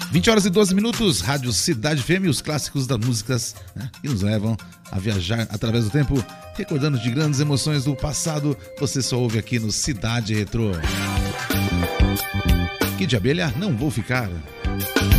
20 horas e 12 minutos, Rádio Cidade FM, os clássicos das músicas, né, que nos levam a viajar através do tempo, recordando de grandes emoções do passado. Você só ouve aqui no Cidade Retrô. Kid Abelha, Não Vou Ficar.